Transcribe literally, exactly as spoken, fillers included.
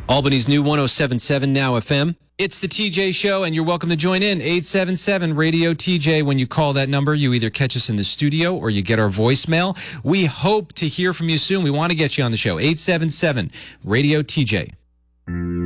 Albany's new one oh seven point seven Now F M. It's the T J Show, and you're welcome to join in. eight seven seven radio T J. When you call that number, you either catch us in the studio or you get our voicemail. We hope to hear from you soon. We want to get you on the show. eight seven seven radio T J.